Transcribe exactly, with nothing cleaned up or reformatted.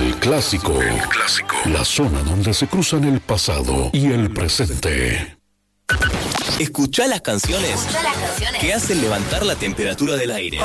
El clásico. El clásico. La zona donde se cruzan el pasado y el presente. Escuchá las canciones, Escuchá las canciones que hacen levantar la temperatura del aire.